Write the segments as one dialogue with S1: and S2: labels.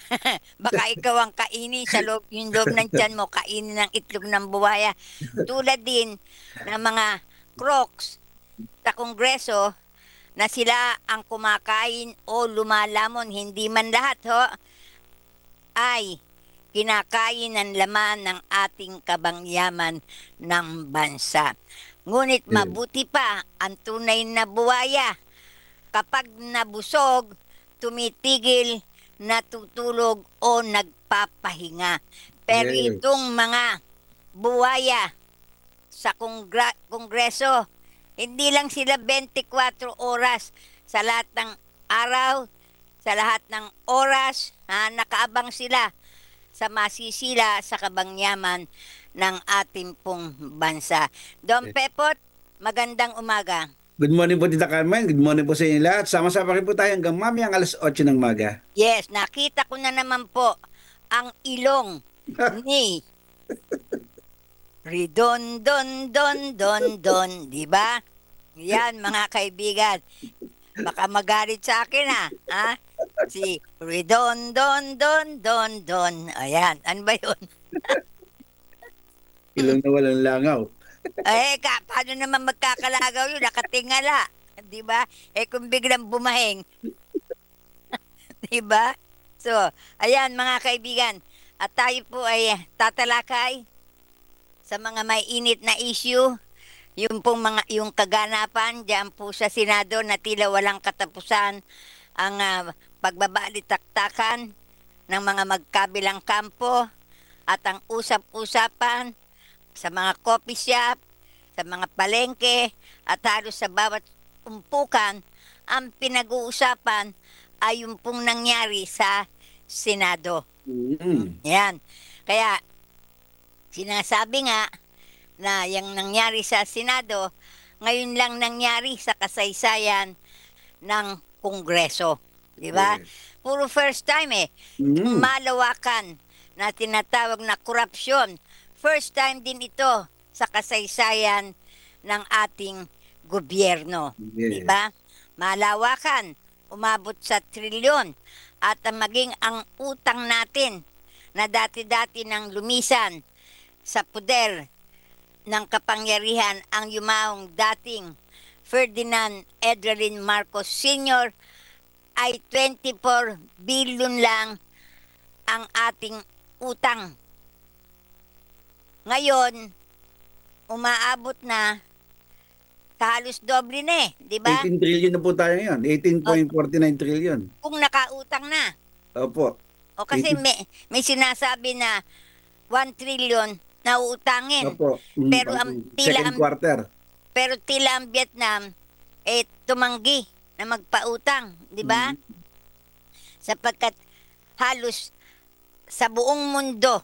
S1: Baka ikaw ang kainin sa loob, yung loob ng tiyan mo, kainin ng itlog ng buwaya. Tulad din ng mga crocs sa Kongreso na sila ang kumakain o lumalamon, hindi man lahat ho, ay kinakain ng laman ng ating kabangyaman ng bansa. Ngunit
S2: Yes.
S1: mabuti pa ang tunay na buwaya. Kapag nabusog, tumitigil, natutulog o nagpapahinga. Pero
S2: Yes.
S1: itong mga buwaya sa Kongreso, hindi lang sila 24 oras sa lahat ng araw, sa lahat ng oras, nakaabang sila sa masisila sa kabangyaman ng ating pong bansa. Don Pepot, magandang umaga.
S2: Good morning po, Tita Carmen. Good morning po sa inyo lahat. Sama-sama rin po tayo hanggang mamayang alas 8 ng maga.
S1: Yes, nakita ko na naman po ang ilong ni Ridon Don Don Don, di ba? Yan mga kaibigan, baka magalit sa akin ha? Si Ridon Don Don Don Don. Ayan, ano ba 'yun?
S2: Ilang na walang langaw.
S1: Paano naman magkakalagaw 'yun? Nakatingala, di ba? Kung biglang bumahing, di ba? So, ayan mga kaibigan, at tayo po ay tatalakay sa mga may init na issue, yung pong mga yung kaganapan diyan po sa Senado na tila walang katapusan ang pagbabalitaktakan ng mga magkabilang kampo at ang usap-usapan sa mga coffee shop, sa mga palengke at halos sa bawat umpukan ang pinag-uusapan ay yung pong nangyari sa Senado.
S2: Mm.
S1: Yan. Kaya sinasabi nga na yung nangyari sa Senado, ngayon lang nangyari sa kasaysayan ng Kongreso. Di ba?
S2: Yes.
S1: Puro first time eh. Itong
S2: Mm.
S1: malawakan na tinatawag na korupsyon. First time din ito sa kasaysayan ng ating gobyerno. Di
S2: Yes.
S1: ba? Malawakan, umabot sa trilyon. At maging ang utang natin na dati-dati nang lumisan sa poder ng kapangyarihan ang yumaong dating Ferdinand Edwin Marcos Sr. ay 24 billion lang ang ating utang. Ngayon, umaabot na sa halos doble na di ba?
S2: 18 trillion na po tayo ngayon.
S1: O,
S2: 18.49 trillion.
S1: kung nakautang na.
S2: Opo.
S1: O kasi
S2: 18.
S1: may sinasabi na 1 trillion na uutangin.
S2: Opo.
S1: Pero
S2: Pang
S1: ang tila
S2: second
S1: ang
S2: quarter.
S1: pero tila ang Vietnam tumanggi na magpautang, di ba?
S2: Mm.
S1: Sapagkat halos sa buong mundo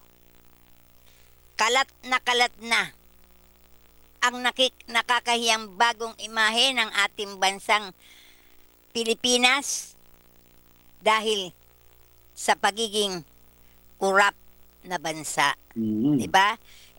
S1: kalat na ang nakakahiyang bagong imahe ng ating bansang Pilipinas dahil sa pagiging kurap na bansa, 'di
S2: Mm.
S1: ba?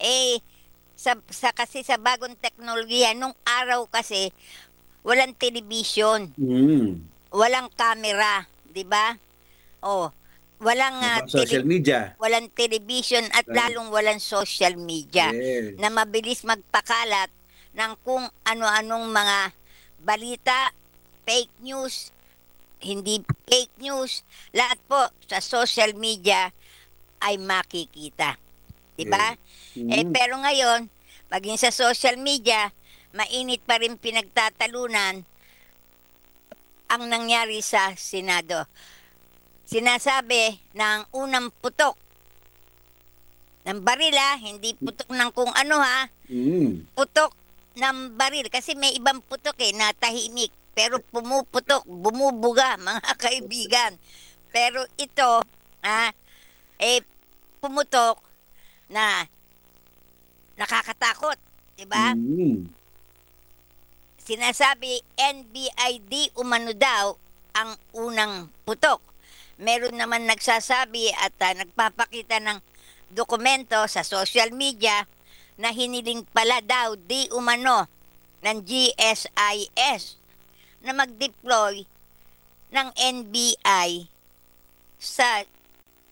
S1: Kasi sa bagong teknolohiya nung araw kasi walang television,
S2: Mm.
S1: walang camera, 'di ba? Oh, walang
S2: Social media.
S1: walang television at
S2: Ah,
S1: lalong walang social media na
S2: yes.
S1: mabilis magpakalat ng kung ano-anong mga balita, fake news, hindi fake news, lahat po sa social media ay makikita. 'Di ba?
S2: Yes. Mm.
S1: Pero ngayon, maging sa social media, mainit pa rin pinagtatalunan ang nangyari sa Senado. Sinasabi ng unang putok ng baril hindi putok ng kung ano
S2: Mm.
S1: putok ng baril. Kasi may ibang putok na tahimik. Pero pumuputok, bumubuga mga kaibigan. Pero ito, ah, eh, pumutok na nakakatakot. 'Di ba?
S2: Mm.
S1: Sinasabi NBID umano daw ang unang putok. Meron naman nagsasabi at nagpapakita ng dokumento sa social media na hiniling pala daw di umano ng GSIS na mag-deploy ng NBI sa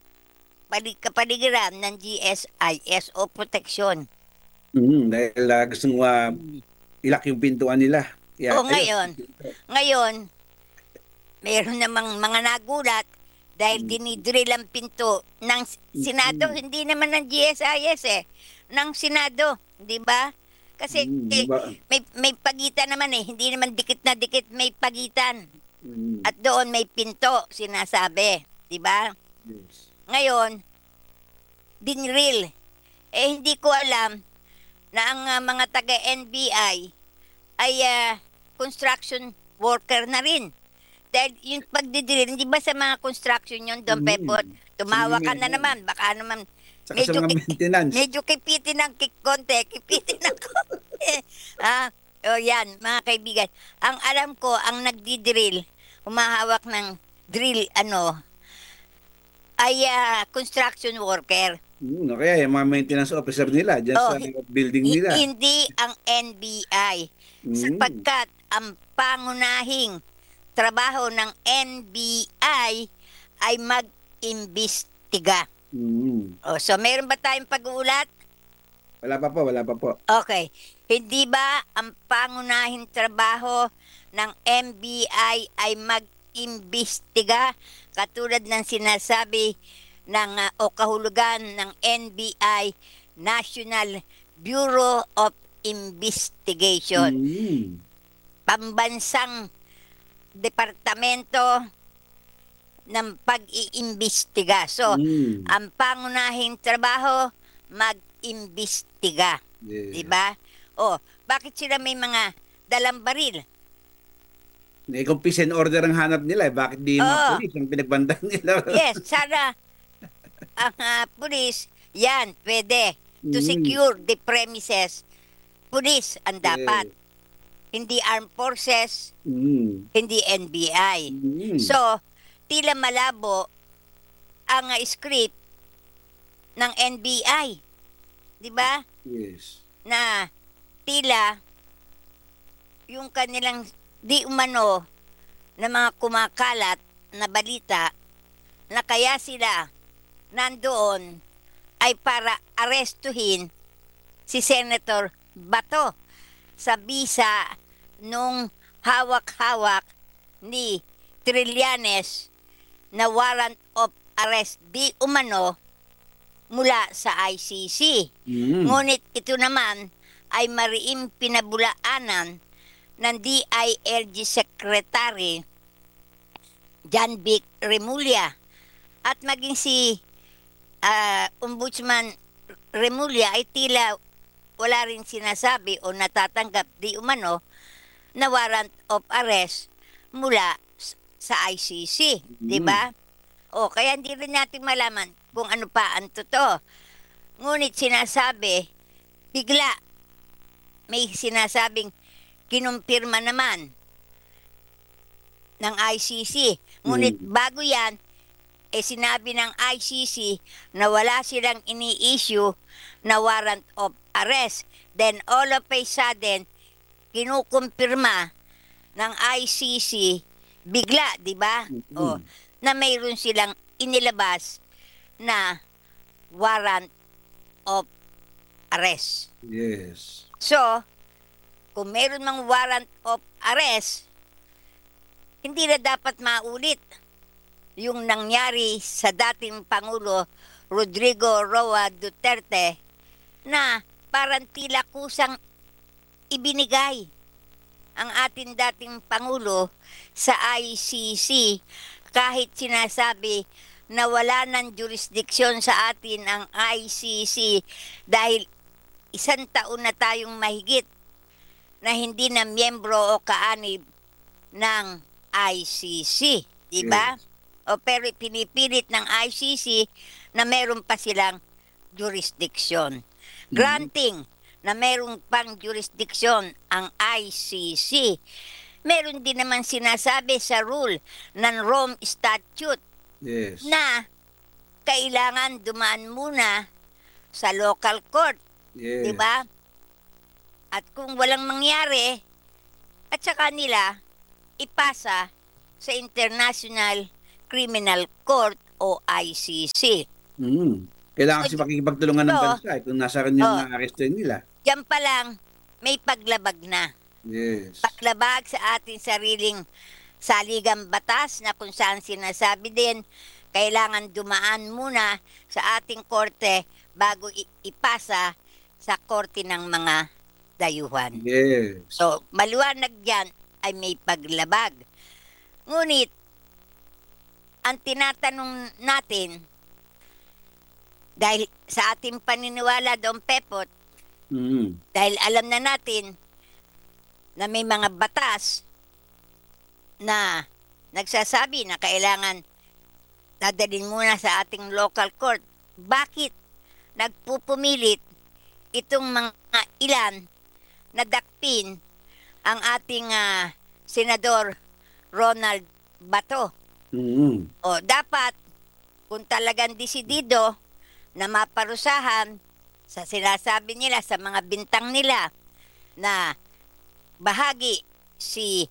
S1: kapaligiran ng GSIS o proteksyon.
S2: Dahil gusto mo ilak yung pintuan nila. Yeah,
S1: O ngayon, meron namang mga nagulat dahil dinidrill ang pinto ng Senado, hindi naman ng GSIS ng Senado, di ba? Kasi may pagitan naman hindi naman dikit na dikit, may pagitan. At doon may pinto, sinasabi, di ba?
S2: Yes.
S1: Ngayon, dinrill. Hindi ko alam na ang mga taga-NBI ay construction worker na rin. Dahil yung pagdidrill, hindi ba sa mga construction yun, Don Pepot? Tumawa ka na naman, baka naman
S2: Saka sa mga maintenance.
S1: medyo kipitin ng konti, kipitin ng konti. Yan, mga kaibigan. Ang alam ko, ang nagdidrill, humahawak ng drill, ay construction worker.
S2: Kaya yung mga maintenance officer nila dyan sa building nila.
S1: Hindi ang NBI. Sapagkat ang pangunahing trabaho ng NBI ay mag-imbestiga. So meron ba tayong pag-uulat?
S2: Wala pa po.
S1: Okay. Hindi ba ang pangunahing trabaho ng NBI ay mag-imbestiga katulad ng sinasabi ng o kahulugan ng NBI, National Bureau of Investigation, pambansang departamento ng pag-iimbestiga. So, ang pangunahing trabaho, mag-imbestiga.
S2: Yes.
S1: Diba? Bakit sila may mga dalang baril?
S2: Kung peace and order ang hanap nila, bakit di mga pulis ang pinagbandan nila?
S1: Yes, sana ang pulis, yan, pwede. To secure the premises, pulis ang dapat. Hindi armed forces, hindi NBI. So, tila malabo ang script ng NBI. Di ba?
S2: Yes.
S1: Na tila yung kanilang di umano na mga kumakalat na balita na kaya sila nandoon ay para arestuhin si Senator Bato sa bisa nung hawak-hawak ni Trillanes na warrant of arrest di umano mula sa ICC. Ngunit ito naman ay mariing pinabulaanan ng DILG Secretary John Vic Remulla at maging si Ombudsman Remulla ay tila wala rin sinasabi o natatanggap di umano na warrant of arrest mula sa ICC, di ba? Kaya hindi rin natin malaman kung ano pa ang totoo. Ngunit sinasabi, bigla may sinasabing kinumpirma naman ng ICC. Ngunit bago yan, sinabi ng ICC na wala silang ini-issue na warrant of arrest. Then all of a sudden, kinukumpirma ng ICC bigla, di ba? Na mayroon silang inilabas na warrant of arrest.
S2: Yes.
S1: So, kung mayroon mang warrant of arrest, hindi na dapat maulit yung nangyari sa dating Pangulo Rodrigo Roa Duterte na parang tila kusang ibinigay ang ating dating Pangulo sa ICC kahit sinasabi na wala ng jurisdiksyon sa atin ang ICC dahil 1 taon na tayong mahigit na hindi na miyembro o kaanib ng ICC, di ba?
S2: Yes.
S1: Pero pinipilit ng ICC na meron pa silang jurisdiksyon. Granting na meron pang jurisdiksyon ang ICC. Meron din naman sinasabi sa rule ng Rome Statute na kailangan dumaan muna sa local court.
S2: Yes.
S1: Diba? At kung walang mangyari, at saka nila ipasa sa International Criminal Court o ICC.
S2: Kailangan
S1: So,
S2: kasi pakikipagtulungan ng
S1: dito,
S2: bansa kung nasa rin yung
S1: oh,
S2: na-arrestuin nila.
S1: diyan pa lang, may paglabag na.
S2: Yes.
S1: Paglabag sa ating sariling saligang batas na kung saan sinasabi din, kailangan dumaan muna sa ating korte bago ipasa sa korte ng mga dayuhan.
S2: Yes.
S1: So, maliwanag yan ay may paglabag. Ngunit, ang tinatanong natin, dahil sa ating paniniwala doon, Pepot,
S2: Mm.
S1: dahil alam na natin na may mga batas na nagsasabi na kailangan dadalhin muna sa ating local court, bakit nagpupumilit itong mga ilan na dakpin ang ating Senador Ronald Bato?
S2: Mm.
S1: O dapat, kung talagang desidido na maparusahan sa sinasabi nila, sa mga bintang nila, na bahagi si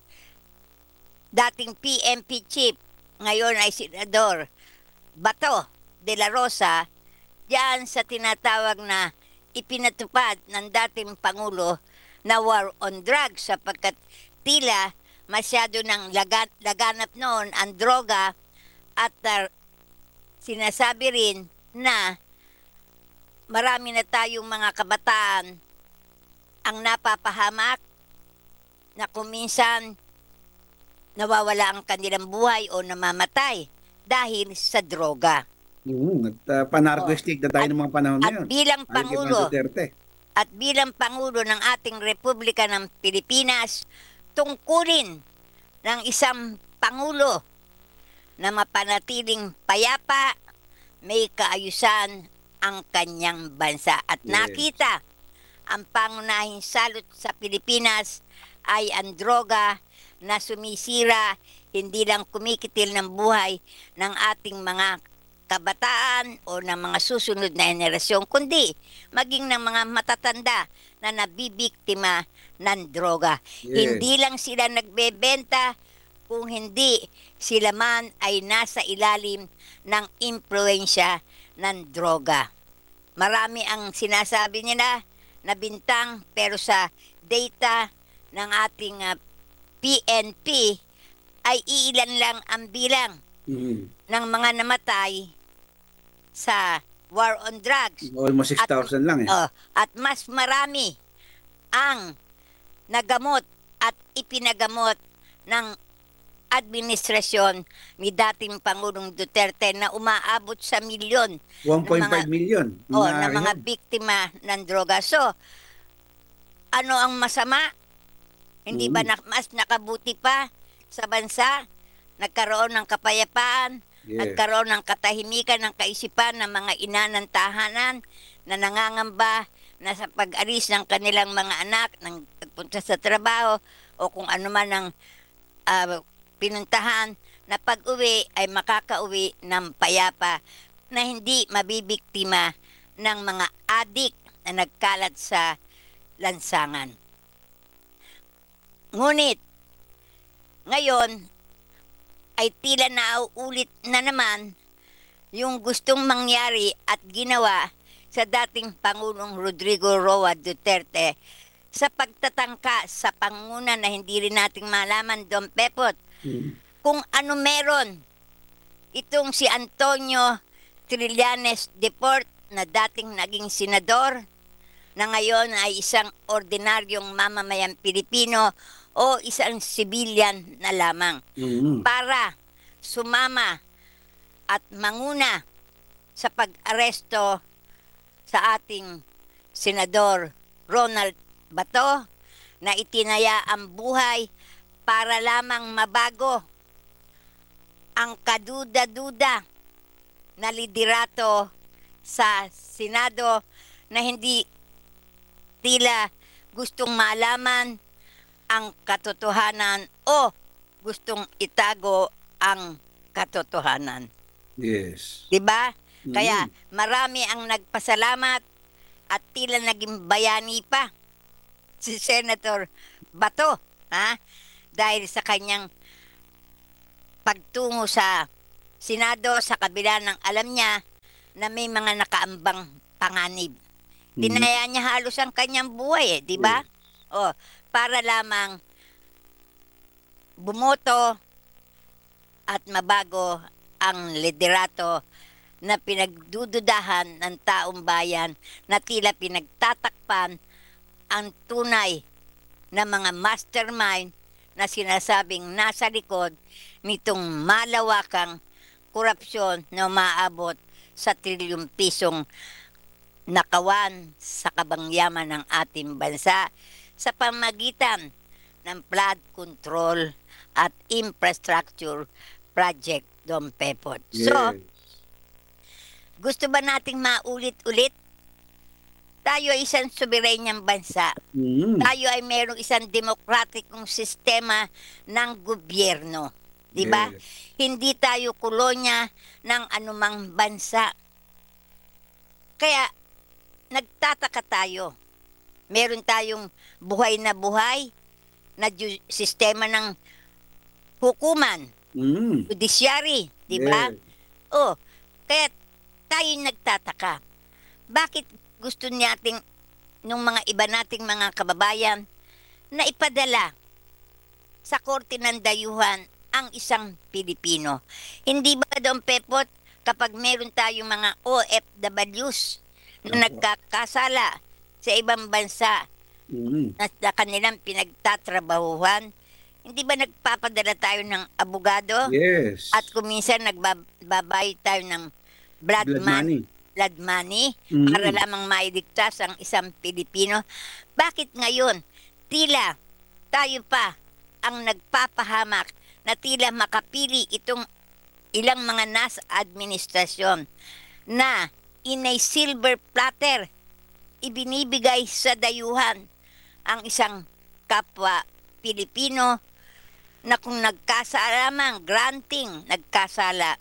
S1: dating PNP chief, ngayon ay Senador Bato de la Rosa, diyan sa tinatawag na ipinatupad ng dating Pangulo na war on drugs, sapagkat tila masyado ng laganap noon ang droga at sinasabi rin na marami na tayong mga kabataan ang napapahamak na kuminsan nawawala ang kanilang buhay o namamatay dahil sa droga.
S2: Panarcostic na tayo
S1: At,
S2: ng mga panahon na
S1: at
S2: yun.
S1: bilang
S2: Kay Juan
S1: Pangulo,
S2: Duterte.
S1: at bilang Pangulo ng ating Republika ng Pilipinas, tungkulin ng isang Pangulo na mapanatiling payapa, may kaayusan ang kanyang bansa. At
S2: Yes.
S1: nakita ang pangunahing salot sa Pilipinas ay ang droga na sumisira, hindi lang kumikitil ng buhay ng ating mga kabataan o ng mga susunod na henerasyon, kundi maging ng mga matatanda na nabibiktima ng droga.
S2: Yes.
S1: Hindi lang sila nagbebenta, kung hindi sila man ay nasa ilalim ng impluensya ng droga. Marami ang sinasabi nila na bintang, pero sa data ng ating PNP ay iilan lang ang bilang
S2: Mm.
S1: ng mga namatay sa war on drugs.
S2: Almost 6,000 lang eh.
S1: At mas marami ang nagamot at ipinagamot ng administrasyon ni dating Pangulong Duterte na umaabot sa milyon
S2: 1.5 million.
S1: na mga biktima ng droga. So, ano ang masama? Hindi ba mas nakabuti pa sa bansa? Nagkaroon ng kapayapaan,
S2: Yes.
S1: nagkaroon ng katahimikan ng kaisipan ng mga ina ng tahanan na nangangamba na sa pag-alis ng kanilang mga anak, ng pagpunta sa trabaho o kung ano man ang pinuntahan, na pag-uwi ay makakauwi ng payapa na hindi mabibiktima ng mga adik na nagkalat sa lansangan. Ngunit, ngayon ay tila nauulit na naman yung gustong mangyari at ginawa sa dating Pangulong Rodrigo Roa Duterte sa pagtatangka sa panguna na hindi rin nating malaman, Don Pepot, kung ano meron itong si Antonio Trillanes Deport na dating naging senador na ngayon ay isang ordinaryong mamamayang Pilipino o isang civilian na lamang para sumama at manguna sa pag-aresto sa ating Senador Ronald Bato na itinaya ang buhay para lamang mabago ang kaduda-duda na liderato sa Senado na hindi tila gustong malaman ang katotohanan o gustong itago ang katotohanan.
S2: Yes.
S1: 'Di ba? Kaya marami ang nagpasalamat at tila naging bayani pa si Senator Bato, dahil sa kanyang pagtungo sa Senado sa kabila ng alam niya na may mga nakaambang panganib.
S2: Mhm.
S1: Tinaya niya halos ang kanyang buhay, di ba? O, para lamang bumoto at mabago ang liderato na pinagdududahan ng taong bayan na tila pinagtatakpan ang tunay na mga mastermind na sinasabing nasa likod nitong malawakang korupsyon na umaabot sa trilyong pisong nakawan sa kabangyaman ng ating bansa sa pamagitan ng flood control at infrastructure project, Dom Pepot. So,
S2: Yes.
S1: gusto ba nating maulit-ulit? Tayo ay isang soberenyang bansa.
S2: Mhm.
S1: Tayo ay mayroong isang demokratikong sistema ng gobyerno. Di ba?
S2: Yes.
S1: Hindi tayo kolonya ng anumang bansa. Kaya, nagtataka tayo. Meron tayong buhay na sistema ng hukuman,
S2: Mhm.
S1: judiciary, di ba?
S2: Yes.
S1: Oh, kaya tayo nagtataka. Bakit gusto nating nung mga iba nating mga kababayan na ipadala sa korte ng dayuhan ang isang Pilipino? Hindi ba doon, Pepot, kapag meron tayong mga OFWs na
S2: Opo.
S1: nagkakasala sa ibang bansa
S2: Mhm.
S1: na kanilang pinagtatrabahuhan, hindi ba nagpapadala tayo ng abogado?
S2: Yes.
S1: At kung minsan nagbabayad tayo ng blood
S2: Blood money.
S1: money
S2: Mhm.
S1: para lamang mailigtas ang isang Pilipino. Bakit ngayon tila tayo pa ang nagpapahamak na tila makapili itong ilang mga nasa administrasyon na in a silver platter ibinibigay sa dayuhan ang isang kapwa Pilipino na kung nagkasala lamang, granting, nagkasala,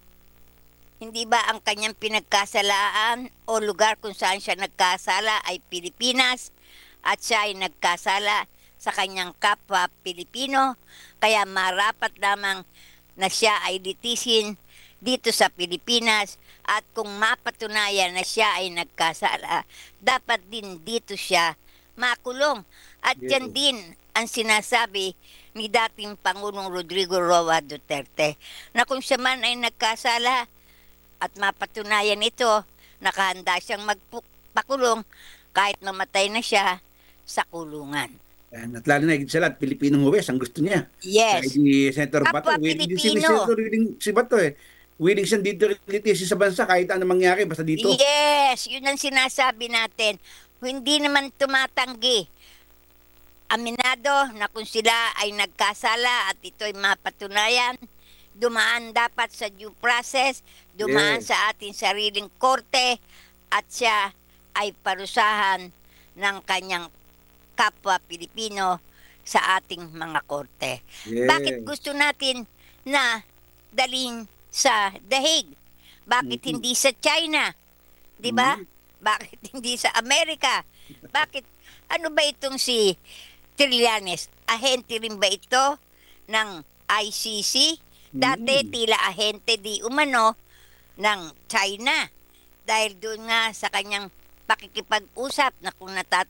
S1: hindi ba ang kanyang pinagkasalaan o lugar kung saan siya nagkasala ay Pilipinas at siya ay nagkasala sa kanyang kapwa Pilipino, kaya marapat lamang na siya ay litisin dito sa Pilipinas at kung mapatunayan na siya ay nagkasala, dapat din dito siya makulong. At
S2: Yes.
S1: yan din ang sinasabi ni dating Pangulong Rodrigo Roa Duterte na kung siya man ay nagkasala at mapatunayan ito, nakahanda siyang magpakulong kahit mamatay na siya sa kulungan.
S2: Yan. At lalo na higit sa lahat, Pilipinong huwes ang gusto niya. Kahit
S1: Yes,
S2: ni Senator Bato,
S1: kapwa
S2: willing din
S1: Pilipino.
S2: si Bato eh. Willing siyang dito litisin sa bansa kahit ano mangyari basta dito.
S1: Yes, yun ang sinasabi natin. Hindi naman tumatanggi. Aminado na kung sila ay nagkasala at ito'y mapatunayan, dumaan dapat sa due process, dumaan
S2: Yes.
S1: sa ating sariling korte, at siya ay parusahan ng kanyang kapwa Pilipino sa ating mga korte.
S2: Yes.
S1: Bakit gusto natin na dalhin sa The Hague? Bakit
S2: Mhm.
S1: hindi sa China? 'Di ba?
S2: Mhm.
S1: Bakit hindi sa Amerika? Bakit ano ba itong si Trillanes? Ahente rin ba ito ng ICC? Dati
S2: Mhm.
S1: tila ahente di umano ng China dahil doon nga sa kanyang pakikipag-usap na kung